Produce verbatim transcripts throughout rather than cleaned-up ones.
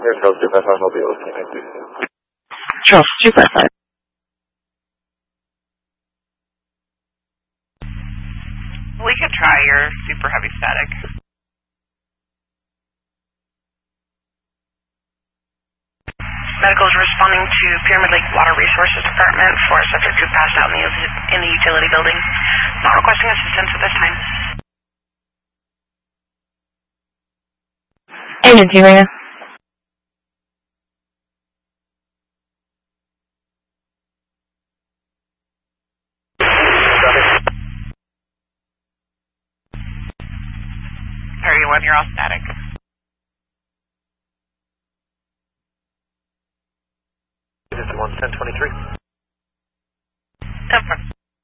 Here, Charles two five five, I'll be able to connect you. Charles two five five. We could try your super heavy static. Medical is responding to Pyramid Lake Water Resources Department for a subject who passed out in the, in the utility building. Not requesting assistance at this time. Agency ringer. thirty-one, you're all static. This is one ten twenty-three. Temper.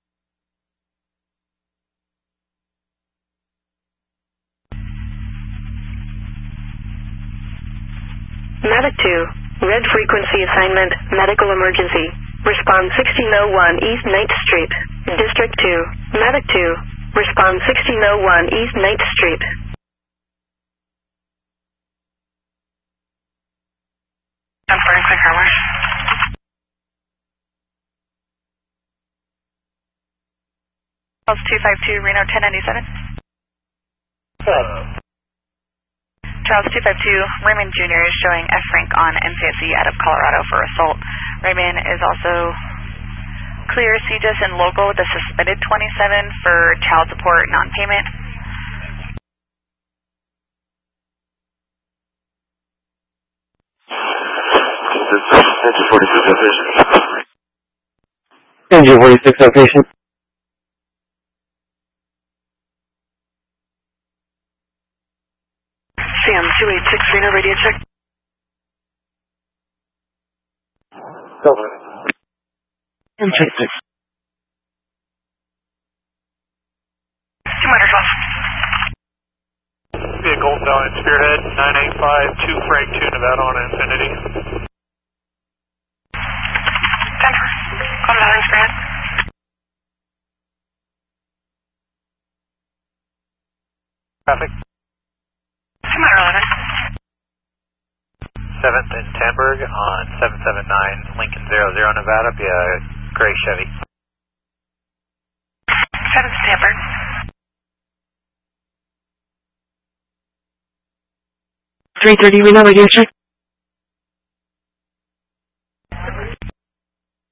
Medic two, red frequency assignment, medical emergency. Respond sixteen oh one East ninth Street. District two, Medic two, respond sixteen oh one East ninth Street. Temper and quick hours. Charles two five two, Reno ten ninety-seven. Uh, Charles two five two, Raymond Junior is showing F. Frank on M C S E out of Colorado for assault. Raymond is also clear C J S and local with a suspended twenty-seven for child support non-payment. Engine forty-six location. Engine forty-six location. Sam two eight six, Reno radio check. Silver. M J six. Two meters off. Vehicle down at Spearhead, nine eight five two Frank two Nevada on Infinity. Temper. Go to Valley Spearhead. Traffic. Two meter eleven. seventh and Tamberg on seven seven nine Lincoln zero zero Nevada via gray Chevy. seventh Tamper. three thirty, Reno radio check.